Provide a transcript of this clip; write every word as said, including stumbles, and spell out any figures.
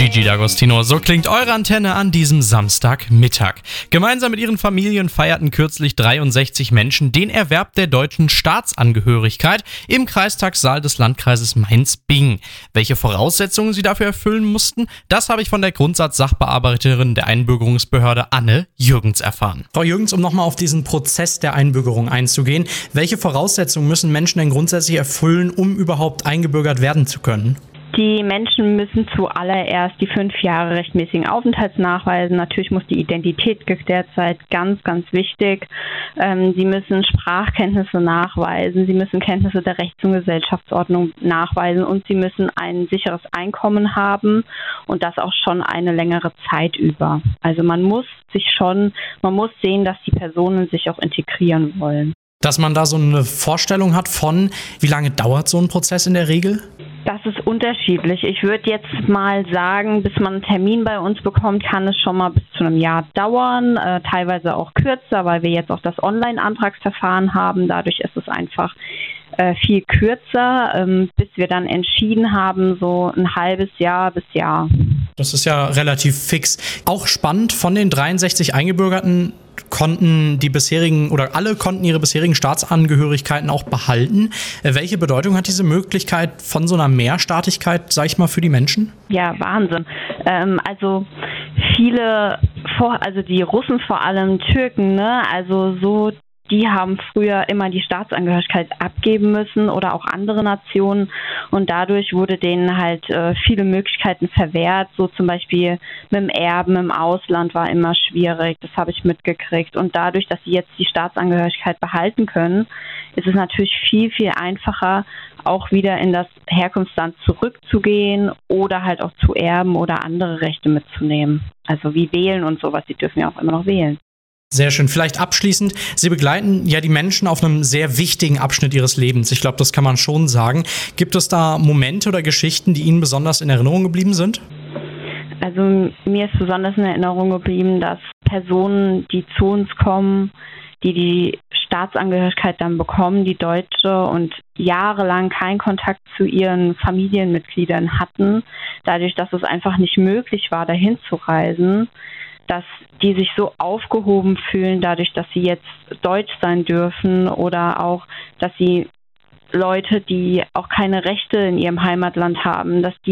Gigi D'Agostino, so klingt eure Antenne an diesem Samstagmittag. Gemeinsam mit ihren Familien feierten kürzlich dreiundsechzig Menschen den Erwerb der deutschen Staatsangehörigkeit im Kreistagssaal des Landkreises Mainz-Bingen. Welche Voraussetzungen sie dafür erfüllen mussten, das habe ich von der Grundsatz-Sachbearbeiterin der Einbürgerungsbehörde Anne Jürgens erfahren. Frau Jürgens, um nochmal auf diesen Prozess der Einbürgerung einzugehen, welche Voraussetzungen müssen Menschen denn grundsätzlich erfüllen, um überhaupt eingebürgert werden zu können? Die Menschen müssen zuallererst die fünf Jahre rechtmäßigen Aufenthalts nachweisen. Natürlich muss die Identität geklärt sein, ganz, ganz wichtig. Ähm, sie müssen Sprachkenntnisse nachweisen, sie müssen Kenntnisse der Rechts- und Gesellschaftsordnung nachweisen und sie müssen ein sicheres Einkommen haben und das auch schon eine längere Zeit über. Also man muss sich schon, man muss sehen, dass die Personen sich auch integrieren wollen. Dass man da so eine Vorstellung hat von, wie lange dauert so ein Prozess in der Regel? Das ist unterschiedlich. Ich würde jetzt mal sagen, bis man einen Termin bei uns bekommt, kann es schon mal bis zu einem Jahr dauern, äh, teilweise auch kürzer, weil wir jetzt auch das Online-Antragsverfahren haben. Dadurch ist es einfach äh, viel kürzer, ähm, bis wir dann entschieden haben, so ein halbes Jahr bis Jahr. Das ist ja relativ fix. Auch spannend, von den dreiundsechzig Eingebürgerten konnten die bisherigen oder alle konnten ihre bisherigen Staatsangehörigkeiten auch behalten. Welche Bedeutung hat diese Möglichkeit von so einer Mehrstaatigkeit, sag ich mal, für die Menschen? Ja, Wahnsinn. Ähm, also viele, vor, also die Russen vor allem, Türken, ne, also so, die haben früher immer die Staatsangehörigkeit abgeben müssen oder auch andere Nationen und dadurch wurde denen halt äh, viele Möglichkeiten verwehrt, so zum Beispiel mit dem Erben im Ausland war immer schwierig, das habe ich mitgekriegt und dadurch, dass sie jetzt die Staatsangehörigkeit behalten können, ist es natürlich viel, viel einfacher, auch wieder in das Herkunftsland zurückzugehen oder halt auch zu erben oder andere Rechte mitzunehmen, also wie wählen und sowas, die dürfen ja auch immer noch wählen. Sehr schön. Vielleicht abschließend, Sie begleiten ja die Menschen auf einem sehr wichtigen Abschnitt ihres Lebens. Ich glaube, das kann man schon sagen. Gibt es da Momente oder Geschichten, die Ihnen besonders in Erinnerung geblieben sind? Also mir ist besonders in Erinnerung geblieben, dass Personen, die zu uns kommen, die die Staatsangehörigkeit dann bekommen, die Deutsche und jahrelang keinen Kontakt zu ihren Familienmitgliedern hatten, dadurch, dass es einfach nicht möglich war, dahin zu reisen, dass die sich so aufgehoben fühlen, dadurch, dass sie jetzt deutsch sein dürfen oder auch, dass sie Leute, die auch keine Rechte in ihrem Heimatland haben, dass die